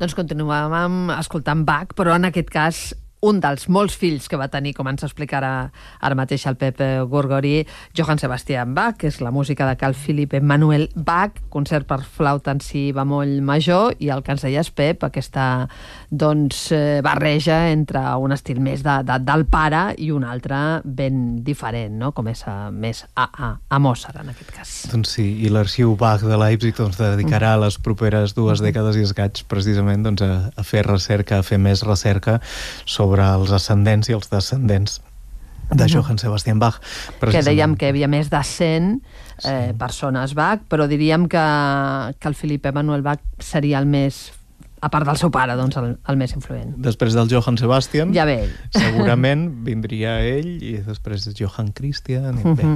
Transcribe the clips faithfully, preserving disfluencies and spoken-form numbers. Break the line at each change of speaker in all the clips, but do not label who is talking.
Doncs continuàvem escoltant Bach, però en aquest cas un dels molts fills que va tenir, com ens explicarà ara mateix el Pep Gorgori, Johann Sebastian Bach, que és la música de Carl Philipp Emanuel Bach, concert per flauta en si bemoll major, i el que ens deies, Pep, aquesta doncs, barreja entre un estil més de, de, del pare i un altre ben diferent, no? Com és a, més a, a, a Mozart, en aquest cas.
Doncs sí, i l'arxiu Bach de Leipzig doncs, dedicarà les properes dues dècades i escaig precisament doncs, a, a fer recerca, a fer més recerca sobre sobre els ascendents i els descendents de Johann Sebastian Bach.
Que dèiem que hi havia més de cent eh, sí. persones Bach, però diríem que, que el Philipp Emanuel Bach seria el més, a part del seu pare, doncs el, el més influent.
Després del Johann Sebastian,
ja ve ell.
Segurament vindria ell i després Johann Christian. Uh -huh.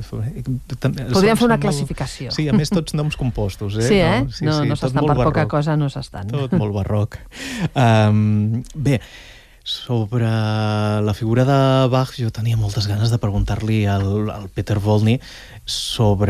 Bé,
podríem fer una classificació.
Sí, a més tots noms compostos. Eh?
Sí, eh?
No, sí,
no,
sí,
no s'estan per poca cosa, no s'estan.
Tot molt barroc. Um, bé, sobre la figura de Bach, jo tenia moltes ganes de preguntar-li al, al Peter Volny sobre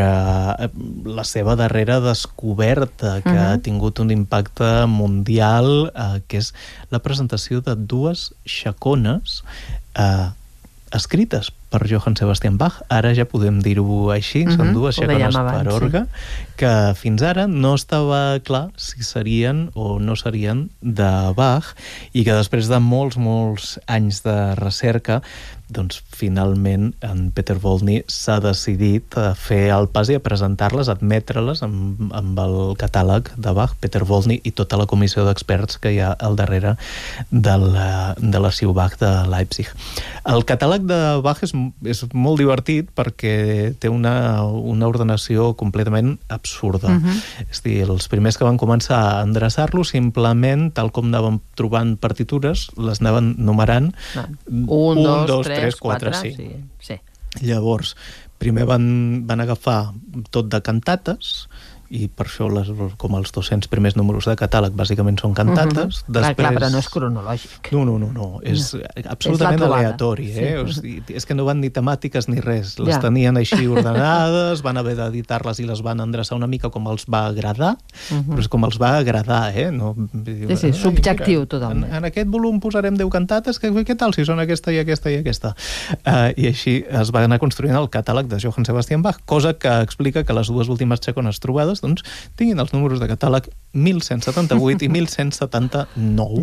la seva darrera descoberta, que uh-huh. ha tingut un impacte mundial, eh, que és la presentació de dues xacones eh, escrites per Johann Sebastian Bach. Ara ja podem dir-ho així, uh-huh. són dues xacones per orgue, sí. que fins ara no estava clar si serien o no serien de Bach, i que després de molts, molts anys de recerca, doncs finalment en Peter Volny s'ha decidit a fer el pas i a presentar-les, a admetre-les amb, amb el catàleg de Bach, Peter Volny i tota la comissió d'experts que hi ha al darrere de l'arxiu Bach de Leipzig. El catàleg de Bach és, és molt divertit perquè té una, una ordenació completament absurda. Uh-huh. És a dir, els primers que van començar a endreçar-lo simplement, tal com anàvem trobant partitures, les anaven numerant
no. un, un, dos, dos tres,
tres, quatre, cinc.
Sí, sí.
Llavors, primer van, van agafar tot de cantates, i per això les, com els dos-cents primers números de catàleg bàsicament són cantates.
Uh-huh. Després... Clar, clar, però no és cronològic.
No, no, no, no. és no. absolutament és aleatori. Eh? Sí. O sigui, és que no van ni temàtiques ni res. Les ja. tenien així ordenades, van haver d'editar-les i les van endreçar una mica com els va agradar, uh-huh. però és com els va agradar, eh? No,
sí, sí, subjectiu mira, totalment.
En, en aquest volum posarem deu cantates, que, què tal si són aquesta i aquesta i aquesta? Uh, I així es va anar construint el catàleg de Johann Sebastian Bach, cosa que explica que les dues últimes xacones trobades doncs tinguin els números de catàleg mil cent setanta-vuit i mil cent setanta-nou.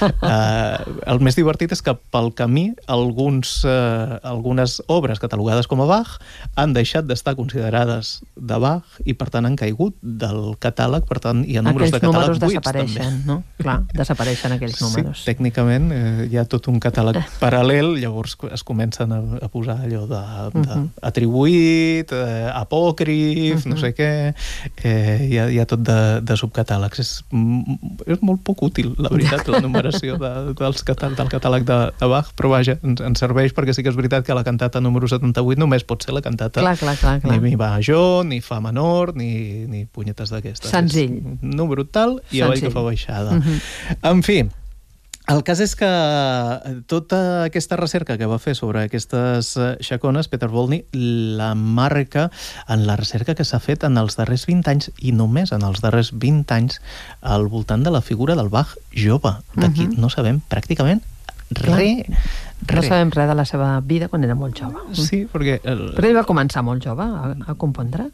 Uh, el més divertit és que pel camí alguns, uh, algunes obres catalogades com a Bach han deixat d'estar considerades de Bach i per tant han caigut del catàleg, per tant hi ha números aquells de catàleg buits. Aquells números desapareixen,
no? Clar, desapareixen aquells números.
Sí, tècnicament eh, hi ha tot un catàleg paral·lel, llavors es comencen a, a posar allò de, de uh-huh. atribuït, eh, apòcrif, uh-huh. no sé què, eh, hi, ha, hi ha tot de, de subcatàlegs. És, és molt poc útil, la veritat, la numeració de, dels catàleg, del catàleg de, de Bach, però vaja, ens, ens serveix perquè sí que és veritat que la cantata número setanta-vuit només pot ser la cantata
clar, clar, clar, clar.
ni mi major, ni fa menor, ni, ni punyetes d'aquestes.
Senzill.
És número tal i avall que fa baixada.
Uh-huh.
En fi, el cas és que tota aquesta recerca que va fer sobre aquestes xacones, Peter Volny, la marca en la recerca que s'ha fet en els darrers vint anys, i només en els darrers vint anys, al voltant de la figura del Bach jove. D'aquí uh-huh. no sabem pràcticament res.
No sabem res de la seva vida quan era molt jove.
Sí, perquè... El...
Però ell va començar molt jove a, a compondre?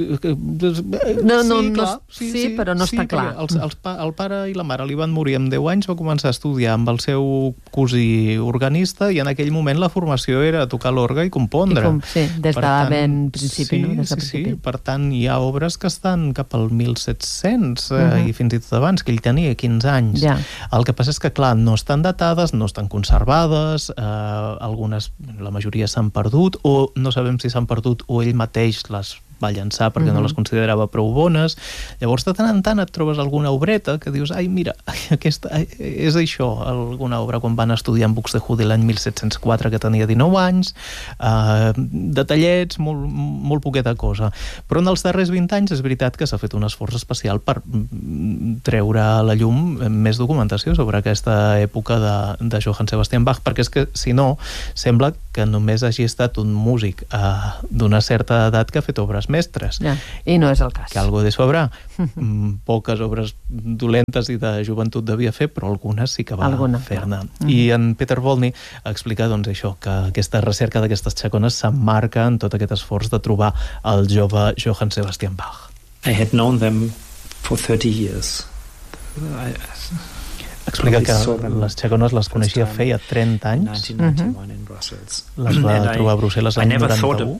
No, no,
sí,
no,
clar, sí,
sí, sí, però no
sí,
està clar.
Els, els pa, el pare i la mare li van morir amb deu anys, va començar a estudiar amb el seu cosí organista i en aquell moment la formació era tocar l'orgue i compondre. I com,
sí, des per de tant, ben principi.
Sí,
no? Des de
sí,
principi.
sí, per tant hi ha obres que estan cap al mil set-cents uh-huh. eh, i fins i tot abans, que ell tenia quinze anys.
Ja.
El que passa és que, clar, no estan datades, no estan conservades, eh, algunes, la majoria s'han perdut, o no sabem si s'han perdut o ell mateix les va llançar perquè mm-hmm. no les considerava prou bones. Llavors, de tant en tant et trobes alguna obreta que dius, ai, mira, aquesta, és això, alguna obra quan van estudiar en Buxtehude l'any mil set-cents quatre, que tenia dinou anys, eh, detallets, molt, molt poqueta cosa. Però en els darrers vint anys és veritat que s'ha fet un esforç especial per treure a la llum més documentació sobre aquesta època de, de Johann Sebastian Bach, perquè és que, si no, sembla que només hagi estat un músic uh, d'una certa edat que ha fet obres mestres.
Ja, i no és el cas.
Que algo de sobre, poques obres dolentes i de joventut devia fer, però algunes sí que va fer-ne. Mm. I en Peter Volney explica doncs, això, que aquesta recerca d'aquestes xacones s'emmarca en tot aquest esforç de trobar el jove Johann Sebastian Bach.
I had known them for thirty years. I,
Explica que les xacones les coneixia feia trenta anys. Les va trobar a Brussel·les l'any noranta-u.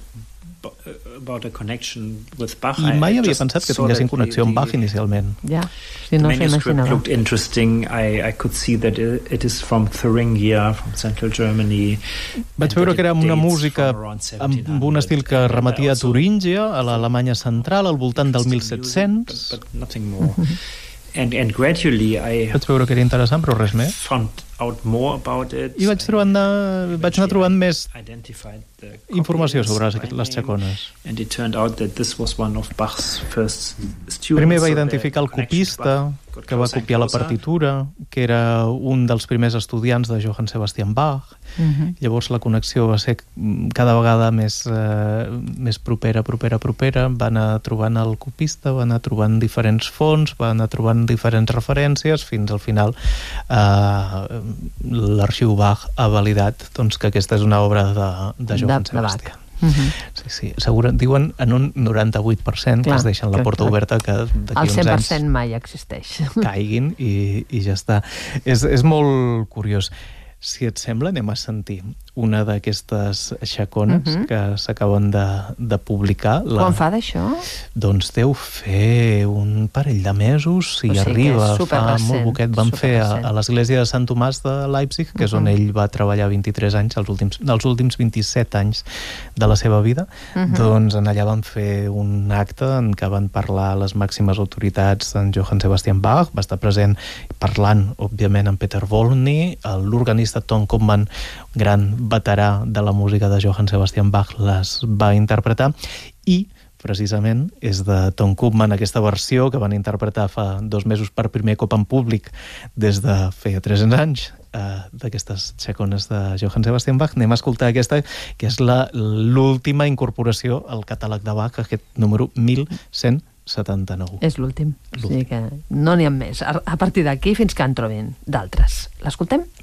I mai havia pensat que tinguessin connexió amb Bach inicialment.
Ja, si no s'ho imaginava.
Looked interesting. I, I could see that it is from Thuringia, from central Germany.
Vaig veure que era una música amb un estil que remetia a Turíngia, a l'Alemanya central, al voltant del mil set-cents.
But nothing more. And, and gradually I
vaig veure que era interessant, però res més.
Found out more about it.
I vaig, trobant, vaig anar trobant més informació sobre les xacones.
And it turned out that this was one of Bach's first students.
Primer va identificar el copista, que va copiar la partitura, que era un dels primers estudiants de Johann Sebastian Bach. Uh-huh. Llavors la connexió va ser cada vegada més, eh, més propera, propera, propera. Va anar trobant el copista, va anar trobant diferents fonts, va anar trobant diferents referències, fins al final eh, l'arxiu Bach ha validat doncs, que aquesta és una obra de, de Johann de, Sebastian. De Uh-huh. Sí, sí. Segura, diuen en un noranta-vuit per cent clar, que es deixen la porta clar. Oberta que d'aquí uns anys...
El cent per cent mai existeix.
Caiguin i, i ja està. És, és molt curiós. Si et sembla, anem a sentir una d'aquestes xacones uh-huh. que s'acaben de, de publicar.
La... Quan fa d'això?
Doncs deu fer un parell de mesos, si o sigui arriba, fa recent, molt poquet. Van fer a, a l'església de Sant Tomàs de Leipzig, que és uh-huh. on ell va treballar vint-i-tres anys, els últims, els últims vint-i-set anys de la seva vida. Uh-huh. Doncs en allà van fer un acte en què van parlar les màximes autoritats en Johann Sebastian Bach, va estar present parlant, òbviament, amb Peter Volney, l'organista Tom Koopman, gran veterà de la música de Johann Sebastian Bach, les va interpretar i precisament és de Tom Koopman aquesta versió que van interpretar fa dos mesos per primer cop en públic des de feia tres-cents anys eh, d'aquestes xacones de Johann Sebastian Bach. Anem a escoltar aquesta, que és la, l'última incorporació al catàleg de Bach, aquest número mil cent setanta-nou.
És l'últim, o sigui que no n'hi ha més. A partir d'aquí fins que en trobin d'altres. L'escoltem?